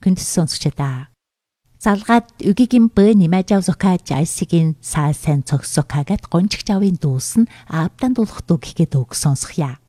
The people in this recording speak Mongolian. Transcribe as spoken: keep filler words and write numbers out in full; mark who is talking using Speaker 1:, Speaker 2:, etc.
Speaker 1: хүндэс сонсогчдаа. Залгаад үгигийн бö нимажав зука жайсигийн саасан цогсокагат гончигч авын дүүс нь аавдан дуулах дуу гэхэд үг сонсохъя.